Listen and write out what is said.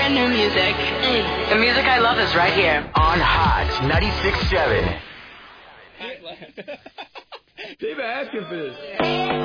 brand new music. The music I love is right here on Hot 96.7. They've been asking for this.